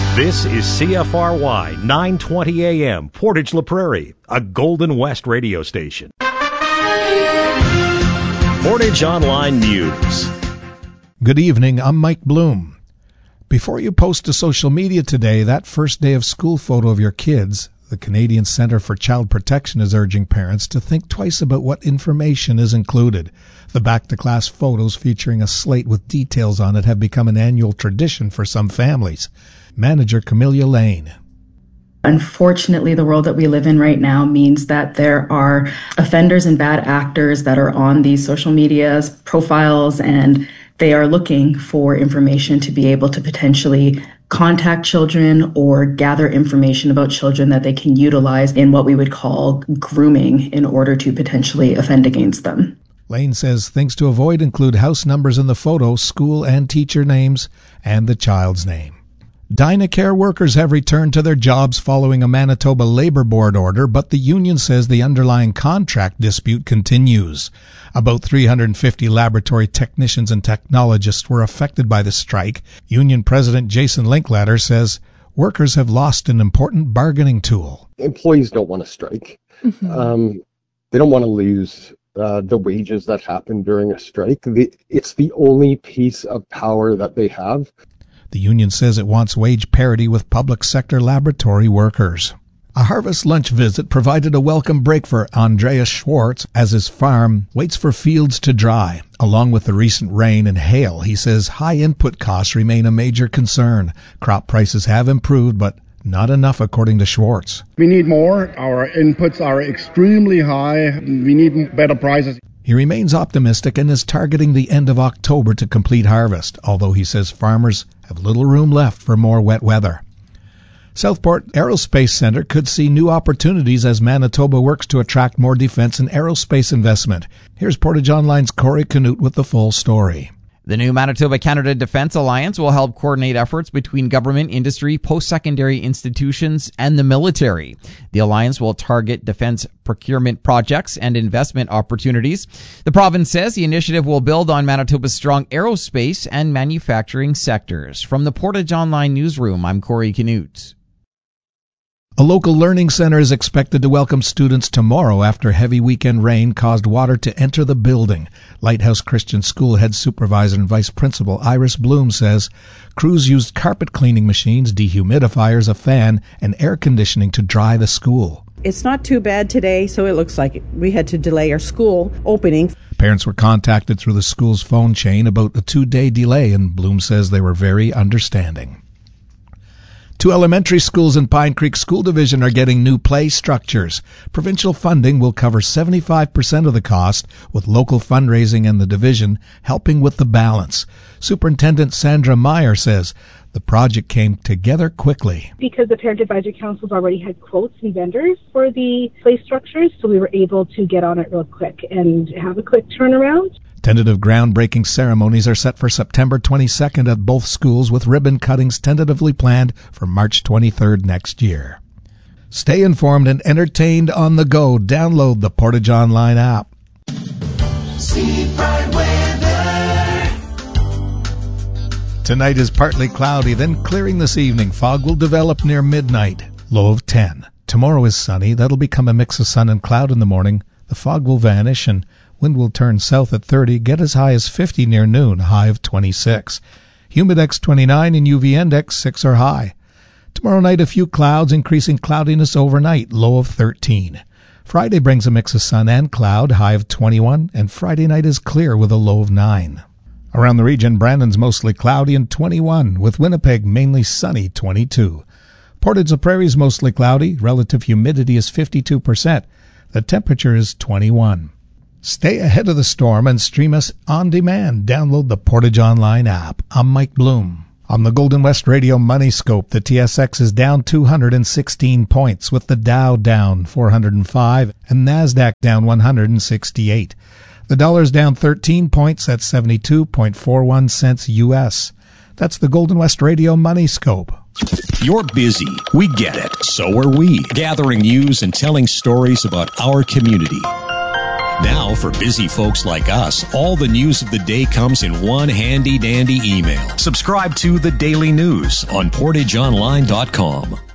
This is CFRY 920 AM, Portage La Prairie, a Golden West radio station. Portage Online News. Good evening, I'm Mike Bloom. Before you post to social media today that first day of school photo of your kids, the Canadian Centre for Child Protection is urging parents to think twice about what information is included. The back-to-class photos featuring a slate with details on it have become an annual tradition for some families. Manager Camilla Lane. Unfortunately, the world that we live in right now means that there are offenders and bad actors that are on these social media profiles, and they are looking for information to be able to potentially contact children or gather information about children that they can utilize in what we would call grooming in order to potentially offend against them. Lane says things to avoid include house numbers in the photo, school and teacher names, and the child's name. Dynacare workers have returned to their jobs following a Manitoba Labour Board order, but the union says the underlying contract dispute continues. About 350 laboratory technicians and technologists were affected by the strike. Union President Jason Linklater says workers have lost an important bargaining tool. Employees don't want to strike. They don't want to lose the wages that happen during a strike. It's the only piece of power that they have. The union says it wants wage parity with public sector laboratory workers. A harvest lunch visit provided a welcome break for Andreas Schwartz as his farm waits for fields to dry. Along with the recent rain and hail, he says high input costs remain a major concern. Crop prices have improved, but not enough, according to Schwartz. We need more. Our inputs are extremely high. We need better prices. He remains optimistic and is targeting the end of October to complete harvest, although he says farmers have little room left for more wet weather. Southport Aerospace Centre could see new opportunities as Manitoba works to attract more defence and aerospace investment. Here's Portage Online's Corey Canute with the full story. The new Manitoba-Canada Defence Alliance will help coordinate efforts between government, industry, post-secondary institutions, and the military. The alliance will target defence procurement projects and investment opportunities. The province says the initiative will build on Manitoba's strong aerospace and manufacturing sectors. From the Portage Online newsroom, I'm Corey Canute. A local learning center is expected to welcome students tomorrow after heavy weekend rain caused water to enter the building. Lighthouse Christian School head supervisor and vice principal Iris Bloom says crews used carpet cleaning machines, dehumidifiers, a fan, and air conditioning to dry the school. It's not too bad today, so it looks like we had to delay our school opening. Parents were contacted through the school's phone chain about a 2-day delay, and Bloom says they were very understanding. 2 elementary schools in Pine Creek School Division are getting new play structures. Provincial funding will cover 75% of the cost, with local fundraising and the division helping with the balance. Superintendent Sandra Meyer says the project came together quickly. Because the Parent Advisory Councils already had quotes and vendors for the play structures, so we were able to get on it real quick and have a quick turnaround. Tentative groundbreaking ceremonies are set for September 22nd at both schools, with ribbon cuttings tentatively planned for March 23rd next year. Stay informed and entertained on the go. Download the Portage Online app. See bright weather. Tonight is partly cloudy, then clearing this evening. Fog will develop near midnight. Low of 10. Tomorrow is sunny. That'll become a mix of sun and cloud in the morning. The fog will vanish and wind will turn south at 30, get as high as 50 near noon, high of 26. Humidex 29 and UV index 6 are high. Tomorrow night a few clouds, increasing cloudiness overnight, low of 13. Friday brings a mix of sun and cloud, high of 21, and Friday night is clear with a low of 9. Around the region, Brandon's mostly cloudy and 21, with Winnipeg mainly sunny, 22. Portage La Prairie is mostly cloudy, relative humidity is 52%. The temperature is 21. Stay ahead of the storm and stream us on demand. Download the Portage Online app. I'm Mike Bloom. On the Golden West Radio Money Scope, the TSX is down 216 points, with the Dow down 405 and NASDAQ down 168. The dollar's down 13 points at 72.41 cents U.S. That's the Golden West Radio Money Scope. You're busy. We get it. So are we. Gathering news and telling stories about our community. Now, for busy folks like us, all the news of the day comes in one handy-dandy email. Subscribe to The Daily News on PortageOnline.com.